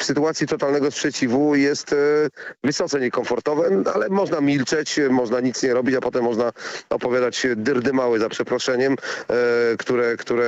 w sytuacji totalnego sprzeciwu jest wysoce niekomfortowe, ale można milczeć, można nic nie robić, a potem można opowiadać dyrdy małe za przeproszeniem, które